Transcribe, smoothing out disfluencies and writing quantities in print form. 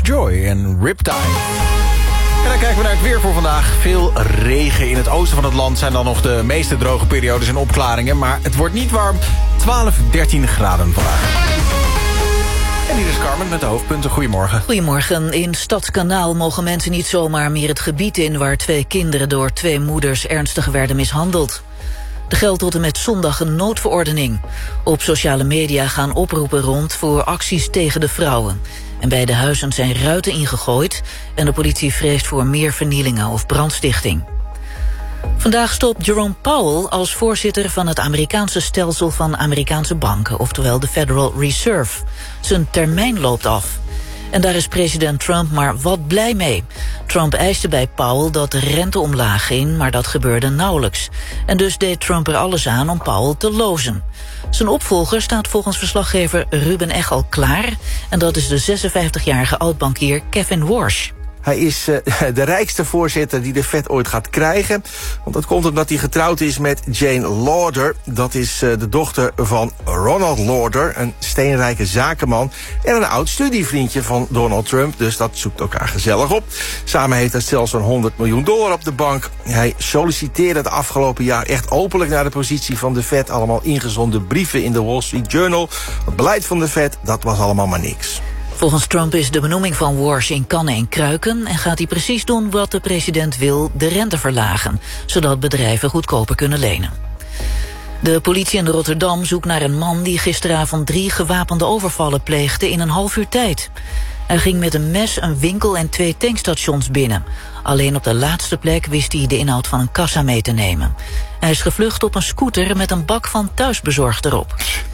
Joy en Riptide. En dan kijken we naar het weer voor vandaag. Veel regen in het oosten van het land zijn dan nog de meeste droge periodes en opklaringen. Maar het wordt niet warm. 12, 13 graden vandaag. En hier is Carmen met de hoofdpunten. Goedemorgen. Goedemorgen. In Stadskanaal mogen mensen niet zomaar meer het gebied in waar 2 kinderen door 2 moeders ernstig werden mishandeld. Er geldt tot en met zondag een noodverordening. Op sociale media gaan oproepen rond voor acties tegen de vrouwen. En bij de huizen zijn ruiten ingegooid en de politie vreest voor meer vernielingen of brandstichting. Vandaag stopt Jerome Powell als voorzitter van het Amerikaanse stelsel van Amerikaanse banken, oftewel de Federal Reserve. Zijn termijn loopt af. En daar is president Trump maar wat blij mee. Trump eiste bij Powell dat de rente omlaag ging, maar dat gebeurde nauwelijks. En dus deed Trump er alles aan om Powell te lozen. Zijn opvolger staat volgens verslaggever Ruben Ech al klaar. En dat is de 56-jarige oud-bankier Kevin Warsh. Hij is de rijkste voorzitter die de Fed ooit gaat krijgen. Want dat komt omdat hij getrouwd is met Jane Lauder. Dat is de dochter van Ronald Lauder, een steenrijke zakenman en een oud studievriendje van Donald Trump. Dus dat zoekt elkaar gezellig op. Samen heeft hij zelfs zo'n $100 miljoen op de bank. Hij solliciteerde het afgelopen jaar echt openlijk naar de positie van de Fed. Allemaal ingezonden brieven in de Wall Street Journal. Het beleid van de Fed, dat was allemaal maar niks. Volgens Trump is de benoeming van Warsh in kannen en kruiken en gaat hij precies doen wat de president wil, de rente verlagen, zodat bedrijven goedkoper kunnen lenen. De politie in Rotterdam zoekt naar een man die gisteravond 3 gewapende overvallen pleegde in een half uur tijd. Hij ging met een mes een winkel en 2 tankstations binnen. Alleen op de laatste plek wist hij de inhoud van een kassa mee te nemen. Hij is gevlucht op een scooter met een bak van thuisbezorgd erop.